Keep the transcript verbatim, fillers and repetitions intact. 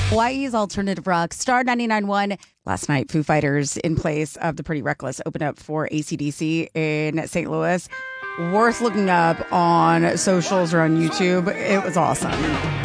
Hawaii's alternative rock, Star ninety-nine point one. Last night, Foo Fighters, in place of the Pretty Reckless, opened up for A C D C in Saint Louis. Worth looking up on socials or on YouTube. It was awesome.